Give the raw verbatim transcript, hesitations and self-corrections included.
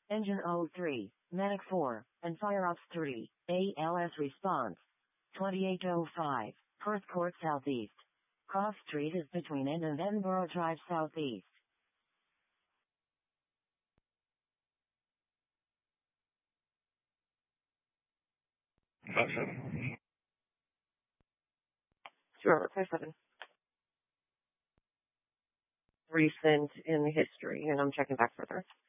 Engine oh three, Medic four, and Fire Ops three, A L S response. twenty-eight oh five, Perth Court Southeast. Cross Street is between Inn and Edinburgh Drive Southeast. Five seven. Sure, five seven. Recent in history, and I'm checking back further.